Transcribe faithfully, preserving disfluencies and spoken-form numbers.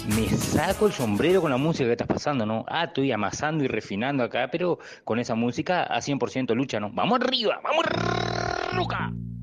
Me saco el sombrero con la música que estás pasando, ¿no? Ah, estoy amasando y refinando acá, pero con esa música a cien por ciento lucha, ¿no? ¡Vamos arriba! ¡Vamos, Ruca!